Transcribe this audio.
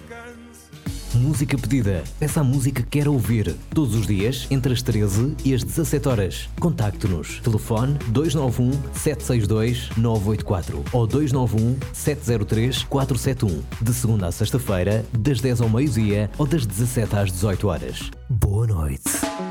Música pedida. Peça a música que quer ouvir. Todos os dias, entre as 13 e as 17 horas. Contacte-nos. Telefone 291 762 984 ou 291 703 471. De segunda à sexta-feira, das 10 ao meio-dia ou das 17 às 18 horas. Boa noite.